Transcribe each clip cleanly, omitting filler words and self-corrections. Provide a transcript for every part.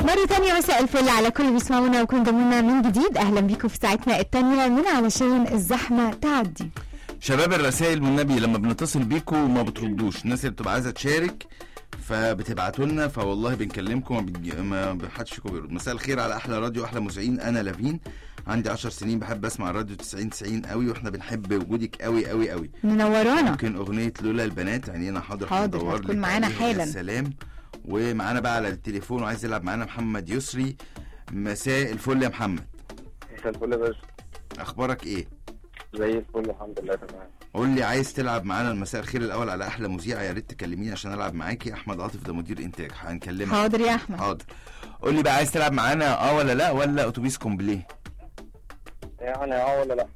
مرة تانية مساء الفل على كل بيسمعونا وكل ضمونا من جديد. أهلا بيكم في ساعتنا التانية من علشان الزحمة تعدي. شباب الرسائل والنبي لما بنتصل بيكم وما بتردوش، الناس اللي بتبقى عايزة تشارك فبتبعتوا لنا، فوالله بنكلمكم ما حدش فيكم بيرد. مساء الخير على احلى راديو احلى مذيعين. انا لافين، عندي 10 سنين بحب اسمع الراديو 90 قوي، واحنا بنحب وجودك قوي قوي قوي. منورانا. ممكن اغنيه لولا البنات عينينا حاضر هتكون معانا حالا. السلام. ومعانا بقى على التليفون وعايز يلعب معانا محمد يسري. مساء الفل يا محمد. مساء الفل يا باشا، اخبارك ايه؟ زي الفل الحمد لله تمام. قول لي عايز تلعب معانا المساء الخير الاول على احلى مذيعه، يا ريت تكلميني عشان العب معاكي. احمد عاطف ده مدير انتاج هنكلمك. حاضر يا احمد. حاضر. قول لي بقى عايز تلعب معانا ولا لا، ولا اتوبيس كومبليه؟ يعني ولا لا؟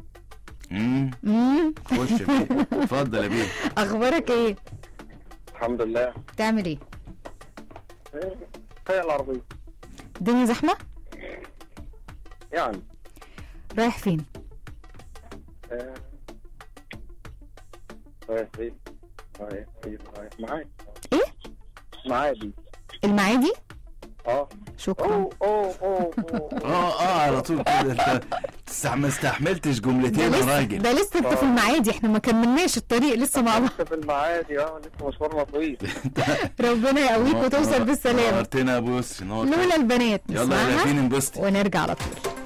خش اتفضل يا بيه. اخبارك ايه؟ الحمد لله. بتعمل ايه؟ هي العربية. الدنيا زحمة؟ يعني رايح فين؟ رايح معاك. ايه؟ معادي. المعادي؟ شكرا. على طول كده. انت ما استحملتش جملتين يا راجل. ده لسه انت في المعادي، احنا ما كملناش الطريق لسه مع بعض. لسه في المعادي لسه مشوارنا طويل. ربنا يقويك وتوصل بالسلامة. نورتنا يا ابو يسري. لولا البنات يلا يا لافين انبسطي ونرجع على طول.